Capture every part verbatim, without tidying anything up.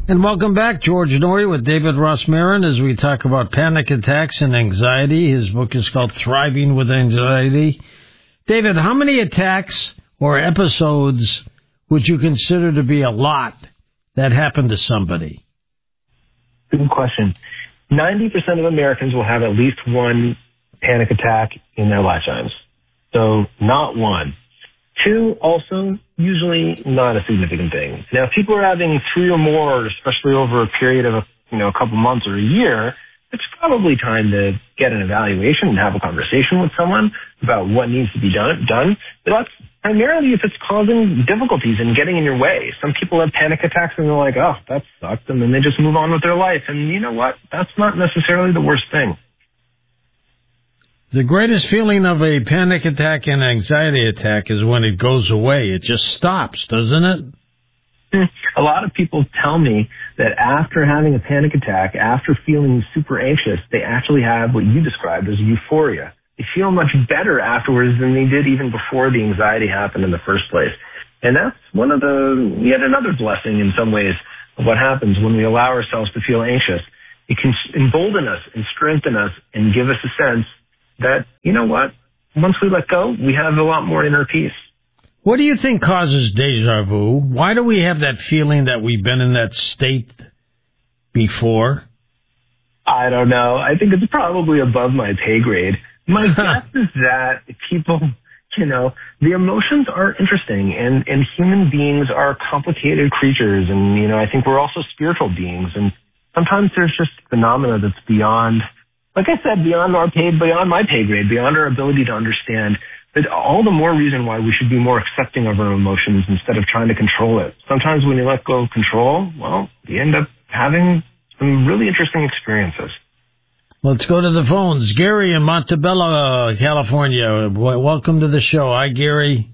And welcome back, George Noory with David Ross Marin, as we talk about panic attacks and anxiety. His book is called Thriving with Anxiety. David, how many attacks or episodes would you consider to be a lot that happened to somebody? Good question. ninety percent of Americans will have at least one panic attack in their lifetimes. So not one. Two, also usually not a significant thing. Now, if people are having three or more, especially over a period of a, you know, a couple months or a year, it's probably time to get an evaluation and have a conversation with someone about what needs to be done. done. But that's primarily if it's causing difficulties and getting in your way. Some people have panic attacks and they're like, oh, that sucked, and then they just move on with their life. And you know what? That's not necessarily the worst thing. The greatest feeling of a panic attack and anxiety attack is when it goes away. It just stops, doesn't it? A lot of people tell me that after having a panic attack, after feeling super anxious, they actually have what you described as euphoria. They feel much better afterwards than they did even before the anxiety happened in the first place. And that's one of the, yet another blessing in some ways of what happens when we allow ourselves to feel anxious. It can embolden us and strengthen us and give us a sense that, you know what, once we let go, we have a lot more inner peace. What do you think causes deja vu? Why do we have that feeling that we've been in that state before? I don't know. I think it's probably above my pay grade. My guess is that people, you know, the emotions are interesting, and, and human beings are complicated creatures, and, you know, I think we're also spiritual beings, and sometimes there's just phenomena that's beyond, like I said, beyond our pay, beyond my pay grade, beyond our ability to understand. But all the more reason why we should be more accepting of our emotions instead of trying to control it. Sometimes when you let go of control, well, you end up having some really interesting experiences. Let's go to the phones. Gary in Montebello, California. Welcome to the show. Hi, Gary.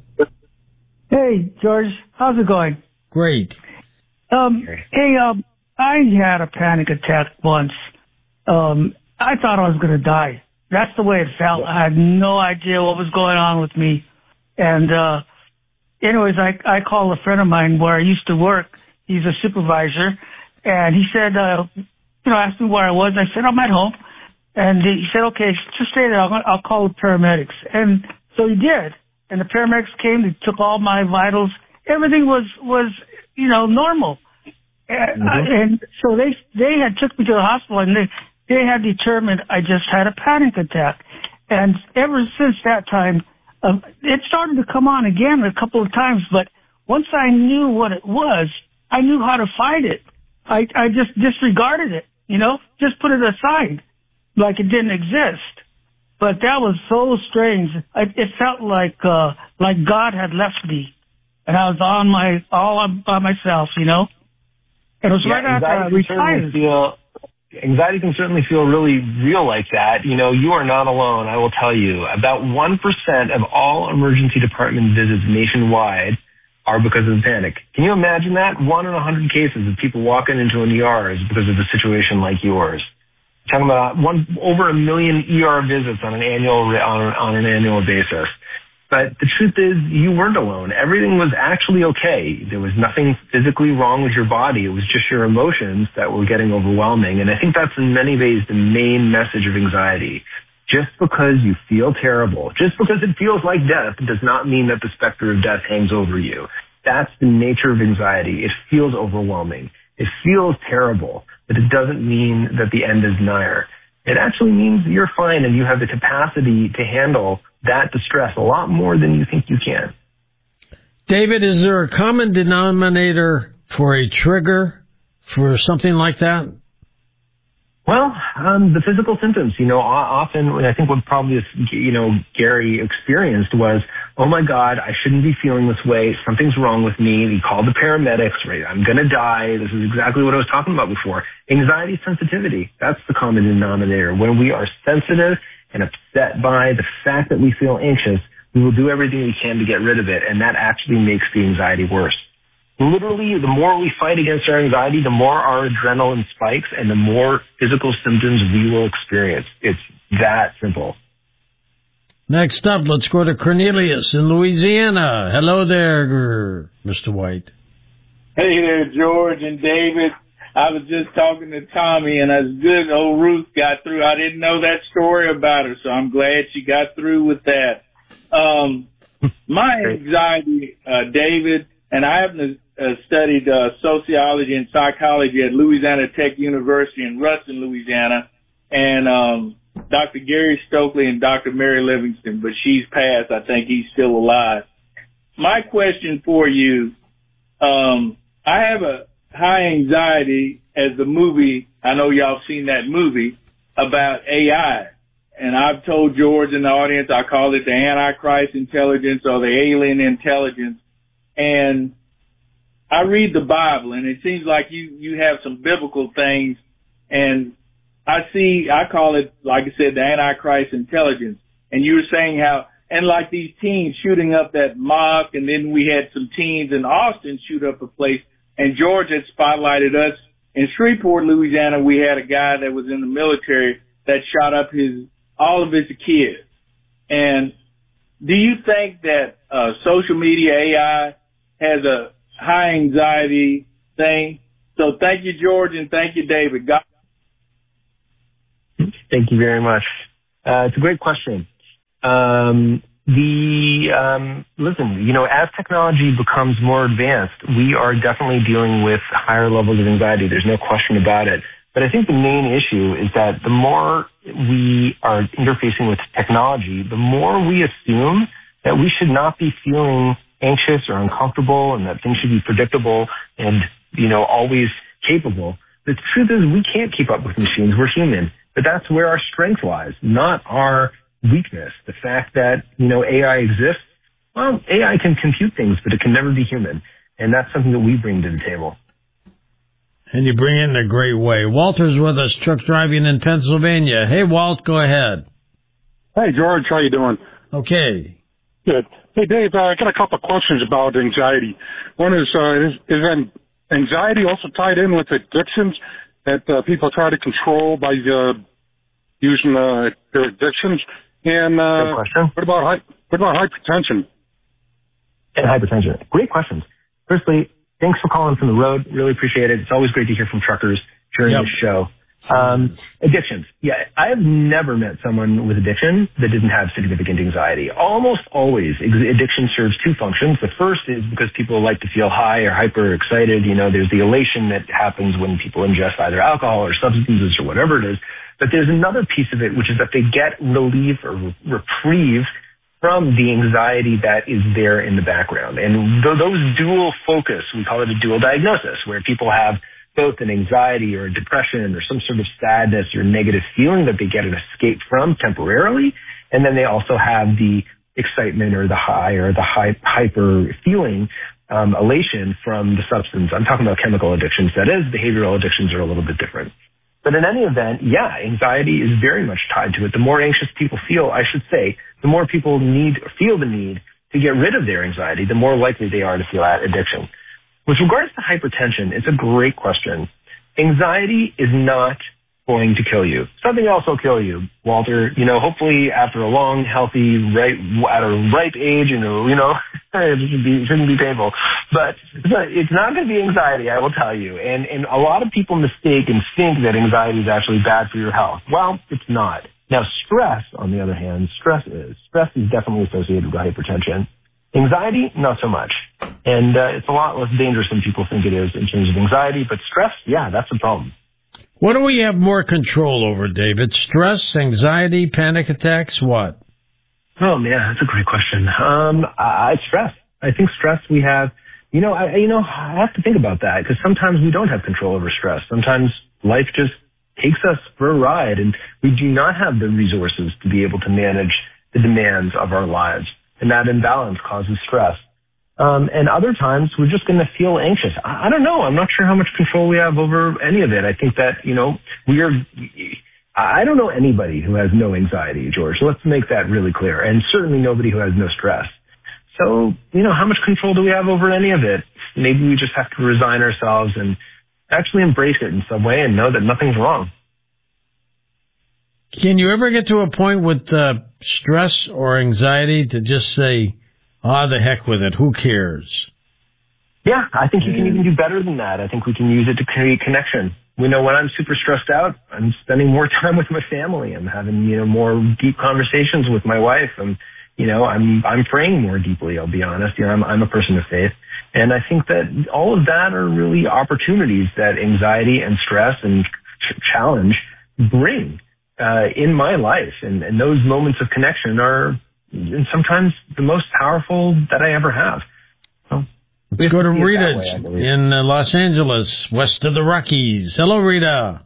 Hey, George. How's it going? Great. Um, hey, um, I had a panic attack once. Um, I thought I was going to die. That's the way it felt. I had no idea what was going on with me. And, uh, anyways, I, I called a friend of mine where I used to work. He's a supervisor. And he said, uh, you know, asked me where I was. I said, I'm at home. And he said, okay, just stay there. I'll, I'll call the paramedics. And so he did. And the paramedics came. They took all my vitals. Everything was, was, you know, normal. And, mm-hmm. and so they, they had took me to the hospital, and they, They had determined I just had a panic attack. And ever since that time, uh, it started to come on again a couple of times. But once I knew what it was, I knew how to fight it. I, I just disregarded it, you know, just put it aside like it didn't exist. But that was so strange. I, it felt like uh, like God had left me, and I was on my all on, by myself, you know. It was yeah, right after I retired. Feel- Anxiety can certainly feel really real like that. You know, you are not alone, I will tell you. About one percent of all emergency department visits nationwide are because of panic. Can you imagine that? One in a hundred cases of people walking into an E R is because of a situation like yours. Talking about one, over a million E R visits on an annual, on, on an annual basis. But the truth is, you weren't alone. Everything was actually okay. There was nothing physically wrong with your body. It was just your emotions that were getting overwhelming. And I think that's in many ways the main message of anxiety. Just because you feel terrible, just because it feels like death, does not mean that the specter of death hangs over you. That's the nature of anxiety. It feels overwhelming. It feels terrible, but it doesn't mean that the end is nigher. It actually means you're fine and you have the capacity to handle that distress a lot more than you think you can. David, is there a common denominator for a trigger for something like that? Well, um, the physical symptoms, you know, often I think what probably, you know, Gary experienced was, oh my God, I shouldn't be feeling this way. Something's wrong with me. He called the paramedics, right? I'm going to die. This is exactly what I was talking about before. Anxiety sensitivity. That's the common denominator. When we are sensitive and upset by the fact that we feel anxious, we will do everything we can to get rid of it. And that actually makes the anxiety worse. Literally, the more we fight against our anxiety, the more our adrenaline spikes and the more physical symptoms we will experience. It's that simple. Next up, let's go to Cornelius in Louisiana. Hello there, Mister White. Hey there, George and David. I was just talking to Tommy, and as good old Ruth got through, I didn't know that story about her, so I'm glad she got through with that. Um, my anxiety, uh, David, and I haven't uh, studied uh, sociology and psychology at Louisiana Tech University in Ruston, Louisiana, and um, Doctor Gary Stokely and Doctor Mary Livingston, but she's passed. I think he's still alive. My question for you, um, I have a high anxiety as the movie, I know y'all seen that movie, about A I. And I've told George in the audience, I call it the Antichrist intelligence or the alien intelligence. And I read the Bible, and it seems like you, you have some biblical things. And I see, I call it, like I said, the Antichrist intelligence. And you were saying how, and like these teens shooting up that mosque, and then we had some teens in Austin shoot up a place. And George had spotlighted us. In Shreveport, Louisiana, we had a guy that was in the military that shot up his all of his kids. And do you think that uh, social media A I has a high anxiety thing? So thank you, George, and thank you, David. God- Thank you very much. Uh, it's a great question. Um, the um, listen, you know, as technology becomes more advanced, we are definitely dealing with higher levels of anxiety. There's no question about it. But I think the main issue is that the more we are interfacing with technology, the more we assume that we should not be feeling anxious or uncomfortable and that things should be predictable and, you know, always capable. The truth is we can't keep up with machines. We're human. But that's where our strength lies, not our weakness. The fact that, you know, A I exists, well, A I can compute things, but it can never be human. And that's something that we bring to the table. And you bring it in a great way. Walter's with us, truck driving in Pennsylvania. Hey, Walt, go ahead. Hey, George, how you doing? Okay. Good. Hey, Dave, uh, I got a couple of questions about anxiety. One is, uh, is, is anxiety also tied in with addictions that uh, people try to control by uh, using uh, their addictions? And uh, Good question. what about hy- what about hypertension? And hypertension. Great questions. Firstly, thanks for calling from the road. Really appreciate it. It's always great to hear from truckers during Yep. this show. Um, addictions. Yeah, I have never met someone with addiction that didn't have significant anxiety. Almost always, addiction serves two functions. The first is because people like to feel high or hyper excited. You know, there's the elation that happens when people ingest either alcohol or substances or whatever it is. But there's another piece of it, which is that they get relief or reprieve from the anxiety that is there in the background. And th- those dual focus, we call it a dual diagnosis, where people have both an anxiety or a depression or some sort of sadness or negative feeling that they get an escape from temporarily. And then they also have the excitement or the high or the hy- hyper feeling, um, elation from the substance. I'm talking about chemical addictions. That is, behavioral addictions are a little bit different. But in any event, yeah, anxiety is very much tied to it. The more anxious people feel, I should say, the more people need or feel the need to get rid of their anxiety, the more likely they are to feel that addiction. With regards to hypertension, it's a great question. Anxiety is not going to kill you. Something else will kill you, Walter. You know, hopefully after a long, healthy, right, at a ripe age, you know, you know, it shouldn't be, it shouldn't be painful. But, but it's not going to be anxiety, I will tell you. And, and a lot of people mistake and think that anxiety is actually bad for your health. Well, it's not. Now, stress, on the other hand, stress is. Stress is definitely associated with hypertension. Anxiety, not so much. And uh, it's a lot less dangerous than people think it is in terms of anxiety. But stress, yeah, that's a problem. What do we have more control over, David? Stress, anxiety, panic attacks, what? Oh, man, that's a great question. Um, I, stress. I think stress we have, you know, I, you know, I have to think about that because sometimes we don't have control over stress. Sometimes life just takes us for a ride and we do not have the resources to be able to manage the demands of our lives. And that imbalance causes stress. Um, and other times we're just going to feel anxious. I, I don't know. I'm not sure how much control we have over any of it. I think that, you know, we are, I don't know anybody who has no anxiety, George. So let's make that really clear. And certainly nobody who has no stress. So, you know, how much control do we have over any of it? Maybe we just have to resign ourselves and actually embrace it in some way and know that nothing's wrong. Can you ever get to a point with uh, stress or anxiety to just say, ah, the heck with it, who cares? Yeah, I think you can even do better than that. I think we can use it to create connection. We know when I'm super stressed out, I'm spending more time with my family. I'm having, you know, more deep conversations with my wife. I'm, you know, I'm, I'm praying more deeply, I'll be honest. You know, I'm, I'm a person of faith. And I think that all of that are really opportunities that anxiety and stress and ch- challenge bring, uh, in my life. And, and those moments of connection are sometimes the most powerful that I ever have. So, let's go to Rita way, in uh, Los Angeles, west of the Rockies. Hello, Rita.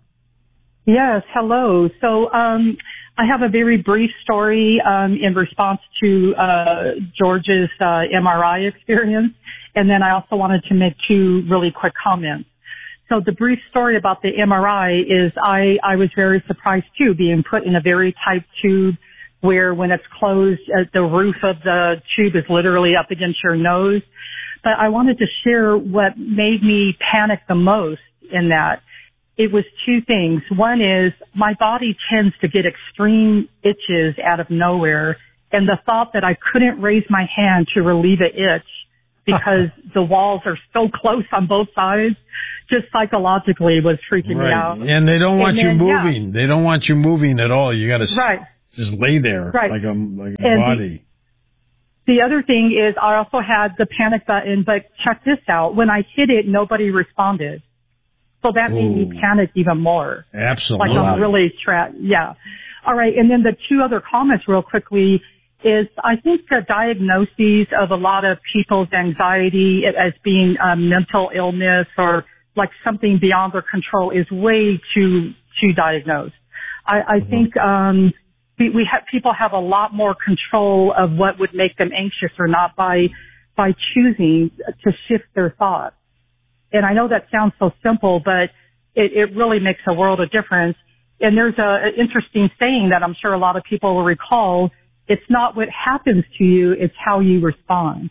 Yes, hello. So um, I have a very brief story um, in response to uh, George's uh, M R I experience, and then I also wanted to make two really quick comments. So the brief story about the M R I is I, I was very surprised, too, being put in a very tight tube where when it's closed, uh, the roof of the tube is literally up against your nose. But I wanted to share what made me panic the most in that. It was two things. One is my body tends to get extreme itches out of nowhere, and the thought that I couldn't raise my hand to relieve an itch because the walls are so close on both sides just psychologically was freaking right. me out. And they don't want and you then, moving. Yeah. They don't want you moving at all. You got to right. just lay there right. like a, like a and body. The, the other thing is I also had the panic button, but check this out. When I hit it, nobody responded. So that Ooh. made me panic even more. Absolutely. Like I'm really trapped. Yeah. All right. And then the two other comments real quickly is I think the diagnoses of a lot of people's anxiety as being um, mental illness or like something beyond their control is way too, too diagnosed. I, I mm-hmm. think, um, we, we have, people have a lot more control of what would make them anxious or not by, by choosing to shift their thoughts. And I know that sounds so simple, but it, it really makes a world of difference. And there's a, an interesting saying that I'm sure a lot of people will recall. It's not what happens to you, it's how you respond.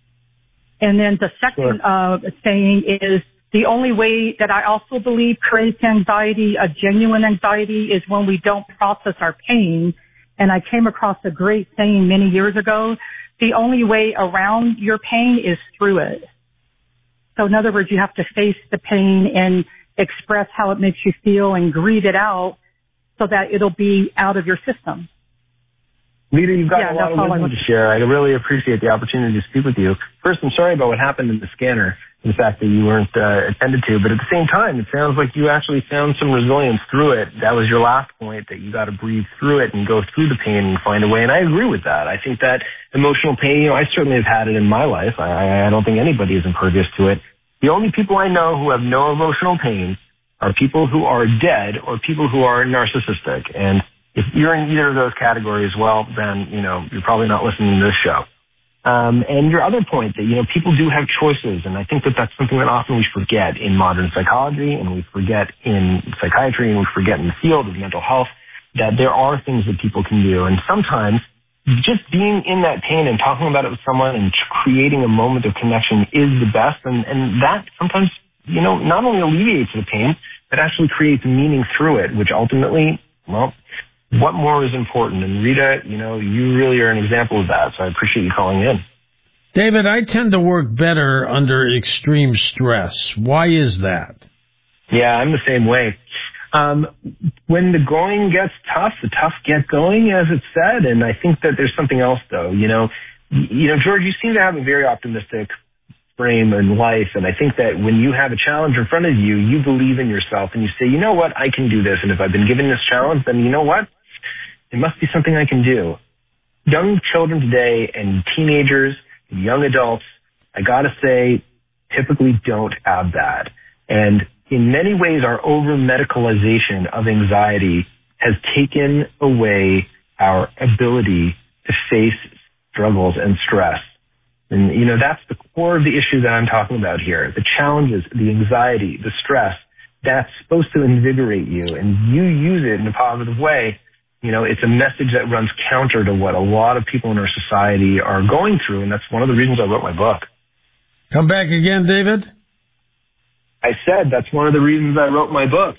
And then the second sure. uh, saying is the only way that I also believe creates anxiety, a genuine anxiety, is when we don't process our pain. And I came across a great saying many years ago. The only way around your pain is through it. So in other words, you have to face the pain and express how it makes you feel and grieve it out so that it'll be out of your system. Lita, you've got yeah, a lot of wisdom to share. I really appreciate the opportunity to speak with you. First, I'm sorry about what happened in the scanner, the fact that you weren't uh, attended to, but at the same time, it sounds like you actually found some resilience through it. That was your last point, that you got to breathe through it and go through the pain and find a way, and I agree with that. I think that emotional pain, you know, I certainly have had it in my life. I, I don't think anybody is impervious to it. The only people I know who have no emotional pain are people who are dead or people who are narcissistic, and if you're in either of those categories, well, then, you know, you're probably not listening to this show. Um, and your other point that, you know, people do have choices, and I think that that's something that often we forget in modern psychology, and we forget in psychiatry, and we forget in the field of mental health, that there are things that people can do. And sometimes just being in that pain and talking about it with someone and creating a moment of connection is the best, and, and that sometimes, you know, not only alleviates the pain, but actually creates meaning through it, which ultimately, well, what more is important? And Rita, you know, you really are an example of that, so I appreciate you calling in. David, I tend to work better under extreme stress. Why is that? Yeah, I'm the same way. Um, when the going gets tough, the tough get going, as it's said, and I think that there's something else, though. You know, you know, George, you seem to have a very optimistic frame in life, and I think that when you have a challenge in front of you, you believe in yourself, and you say, you know what, I can do this, and if I've been given this challenge, then you know what? It must be something I can do. Young children today and teenagers, young adults, I gotta say, typically don't have that. And in many ways, our over-medicalization of anxiety has taken away our ability to face struggles and stress. And, you know, that's the core of the issue that I'm talking about here. The challenges, the anxiety, the stress, that's supposed to invigorate you, and you use it in a positive way. You know, it's a message that runs counter to what a lot of people in our society are going through, and that's one of the reasons I wrote my book. Come back again, David? I said that's one of the reasons I wrote my book.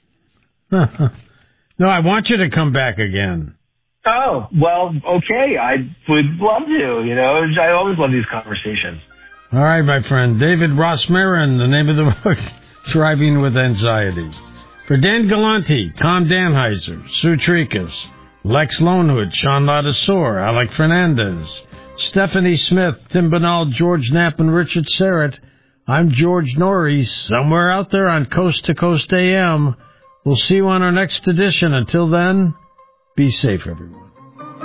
No, I want you to come back again. Oh, well, okay. I would love to, you know. I always love these conversations. All right, my friend. David Ross Marin, the name of the book, Thriving with Anxiety. For Dan Galante, Tom Danheiser, Sue Trikas, Lex Lonewood, Sean Ladasor, Alec Fernandez, Stephanie Smith, Tim Bernal, George Knapp, and Richard Serrett, I'm George Norrie, somewhere out there on Coast to Coast A M. We'll see you on our next edition. Until then, be safe, everyone.